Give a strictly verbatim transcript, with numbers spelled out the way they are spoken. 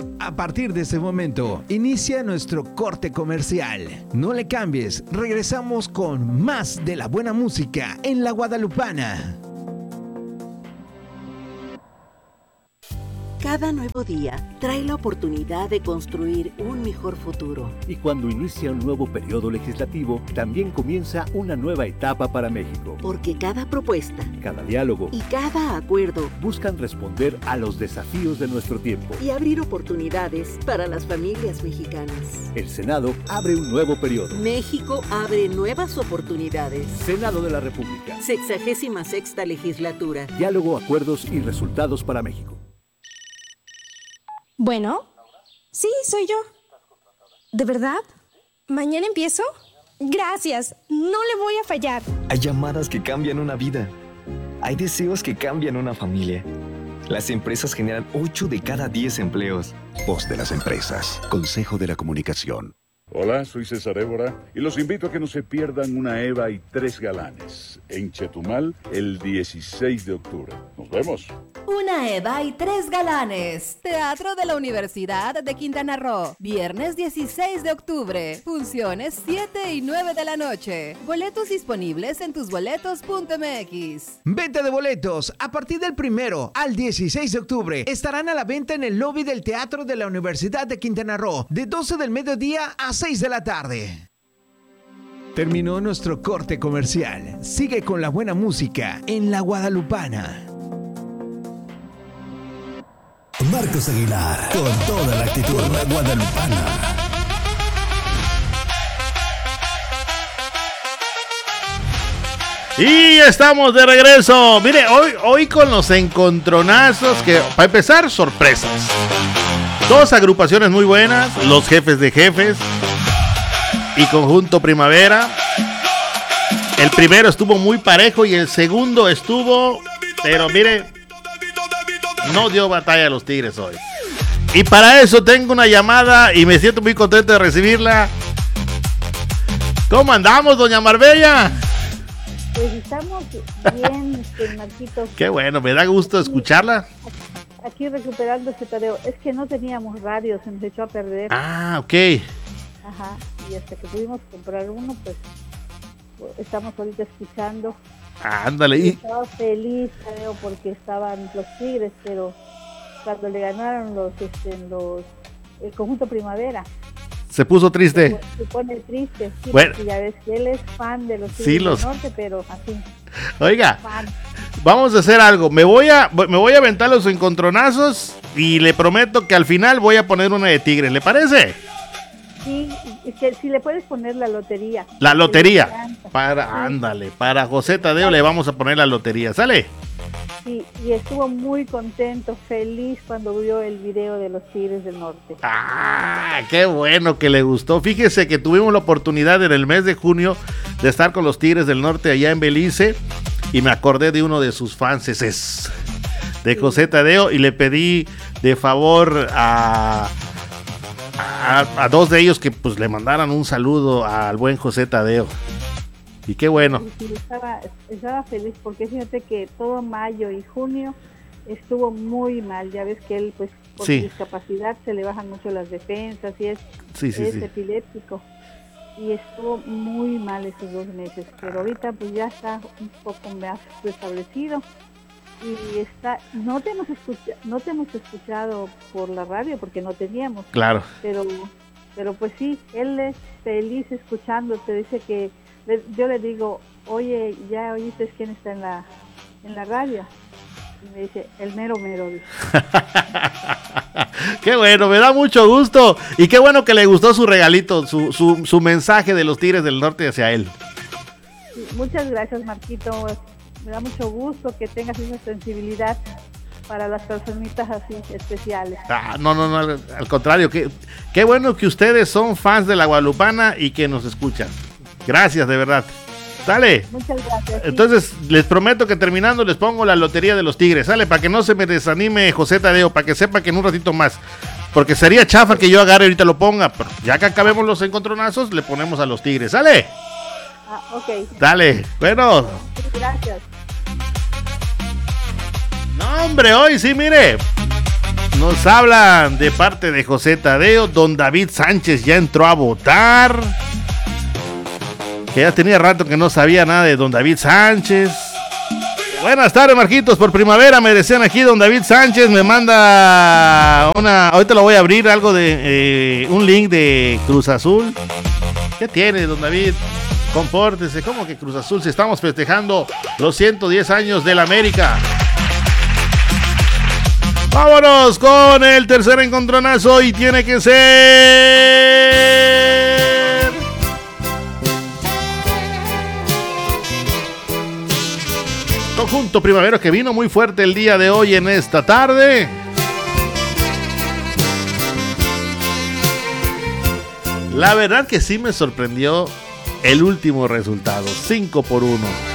A partir de este momento, inicia nuestro corte comercial. No le cambies, regresamos con más de la buena música en La Guadalupana. Cada nuevo día trae la oportunidad de construir un mejor futuro. Y cuando inicia un nuevo periodo legislativo, también comienza una nueva etapa para México. Porque cada propuesta, cada diálogo y cada acuerdo buscan responder a los desafíos de nuestro tiempo y abrir oportunidades para las familias mexicanas. El Senado abre un nuevo periodo. México abre nuevas oportunidades. Senado de la República. Sexagésima sexta legislatura. Diálogo, acuerdos y resultados para México. Bueno, sí, soy yo. ¿De verdad? ¿Mañana empiezo? Gracias, no le voy a fallar. Hay llamadas que cambian una vida. Hay deseos que cambian una familia. Las empresas generan ocho de cada diez empleos. Voz de las empresas. Consejo de la Comunicación. Hola, soy César Évora y los invito a que no se pierdan una Eva y tres galanes en Chetumal el dieciséis de octubre. Nos vemos. Una Eva y tres galanes. Teatro de la Universidad de Quintana Roo. Viernes dieciséis de octubre. Funciones siete y nueve de la noche. Boletos disponibles en tusboletos punto m x. Venta de boletos a partir del primero al dieciséis de octubre. Estarán a la venta en el lobby del Teatro de la Universidad de Quintana Roo de doce del mediodía a seis de la tarde. Terminó nuestro corte comercial. Sigue con la buena música en La Guadalupana. Marcos Aguilar, con toda la actitud, La Guadalupana. Y estamos de regreso. Mire, hoy, hoy con los encontronazos, que para empezar, sorpresas. Dos agrupaciones muy buenas, Los Jefes de Jefes y Conjunto Primavera. El primero estuvo muy parejo y el segundo estuvo, pero mire, no dio batalla a los Tigres hoy. Y para eso tengo una llamada y me siento muy contento de recibirla. ¿Cómo andamos, doña Marbella? Pues estamos bien, este, Marquitos. Qué bueno, me da gusto escucharla. Aquí recuperando ese tadeo. Es que no teníamos radio, se nos echó a perder. Ah, ok. Ajá, y hasta que pudimos comprar uno, pues estamos ahorita escuchando. Ándale. Y Y... estaba feliz, creo, porque estaban los Tigres, pero cuando le ganaron los, este, los el Conjunto Primavera. Se puso triste. Se pone triste, sí, bueno, porque ya ves que él es fan de los Tigres sí, los... del Norte, pero así. Oiga, fan. Vamos a hacer algo. Me voy a me voy a aventar los encontronazos y le prometo que al final voy a poner una de Tigres. ¿Le parece? Sí, es que si le puedes poner la lotería. La lotería. Para, sí. Ándale, para José Tadeo le vamos a poner la lotería. ¿Sale? Sí, y estuvo muy contento, feliz cuando vio el video de los Tigres del Norte. Ah, qué bueno que le gustó. Fíjese que tuvimos la oportunidad en el mes de junio de estar con los Tigres del Norte allá en Belice y me acordé de uno de sus fans, de José Tadeo, y le pedí de favor a... A, a dos de ellos que pues le mandaran un saludo al buen José Tadeo. Y qué bueno. Sí, estaba, estaba feliz porque fíjate que todo mayo y junio estuvo muy mal. Ya ves que él, pues, por sí. su discapacidad se le bajan mucho las defensas y es, sí, sí, es sí. epiléptico. Y estuvo muy mal esos dos meses. Pero ahorita pues ya está un poco más restablecido. Y está, no te hemos escuchado, no te hemos escuchado por la radio porque no teníamos. Claro. Pero, pero pues sí, él es feliz escuchándote. Dice que le, yo le digo, oye, ya oíste quién está en la, en la radio. Y me dice, el mero mero. Qué bueno, me da mucho gusto y qué bueno que le gustó su regalito, su, su, su mensaje de los Tigres del Norte hacia él. Sí, muchas gracias, Marquito. Me da mucho gusto que tengas esa sensibilidad para las personitas así especiales. Ah, no, no, no, al, al contrario, qué, qué bueno que ustedes son fans de La Guadalupana y que nos escuchan. Gracias, de verdad. Dale. Muchas gracias. Entonces, sí. Les prometo que terminando les pongo la lotería de los Tigres. Sale, para que no se me desanime José Tadeo, para que sepa que en un ratito más. Porque sería chafa que yo agarre y ahorita lo ponga. Pero ya que acabemos los encontronazos, le ponemos a los Tigres. ¿Sale? Ah, ok. Dale. Bueno. Gracias. No, hombre, hoy sí, mire. Nos hablan de parte de José Tadeo. Don David Sánchez ya entró a votar. Que ya tenía rato que no sabía nada de don David Sánchez. Buenas tardes, Marquitos, por primavera me decían aquí. Don David Sánchez me manda una, ahorita lo voy a abrir, algo de, eh, un link de Cruz Azul. ¿Qué tiene, don David? Compórtese, ¿cómo que Cruz Azul? Si estamos festejando los ciento diez años del América. Vámonos con el tercer encontronazo y tiene que ser... Conjunto Primavera, que vino muy fuerte el día de hoy en esta tarde. La verdad que sí me sorprendió el último resultado, cinco por uno.